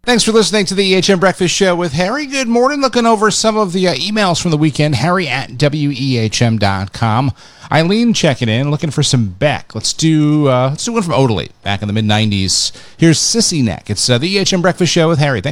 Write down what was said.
Thanks for listening to the EHM Breakfast Show with Harry. Good morning. Looking over some of the emails from the weekend. Harry at WEHM.com. Eileen checking in, looking for some Beck. Let's do one from Odalie back in the mid-'90s. Here's Sissy Neck. It's the EHM Breakfast Show with Harry. Thanks.